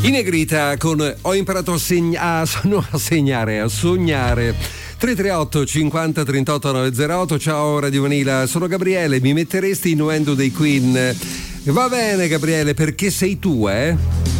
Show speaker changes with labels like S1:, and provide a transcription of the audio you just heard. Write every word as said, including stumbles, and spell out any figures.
S1: In negrita con Ho imparato a, segn- a, no, a segnare, a sognare. tre tre otto cinquanta trentotto novecentotto. Ciao Radio Vanilla, sono Gabriele, mi metteresti innuendo dei Queen? Va bene Gabriele, perché sei tu, eh?